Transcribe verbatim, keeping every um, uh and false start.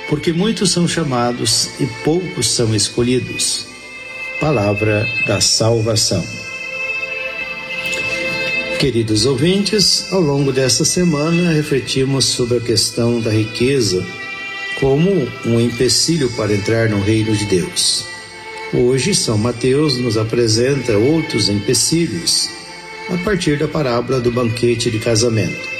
porque muitos são chamados e poucos são escolhidos. Palavra da salvação. Queridos ouvintes, ao longo desta semana refletimos sobre a questão da riqueza como um empecilho para entrar no reino de Deus. Hoje, São Mateus nos apresenta outros empecilhos a partir da parábola do banquete de casamento.